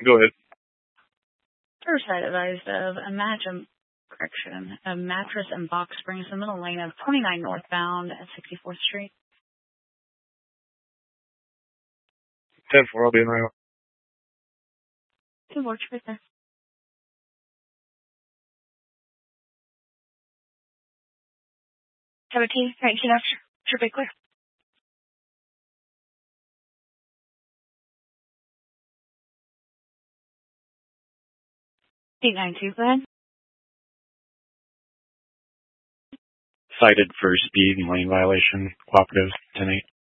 Go ahead. Curbside advised of a mattress and box springs in the middle lane of 29 northbound at 64th Street. 10-4, I'll be in right now. 2-4, right there. Have a key, 19 after. Should be clear. 892, go ahead. Cited for speed and lane violation. Cooperative 10-8.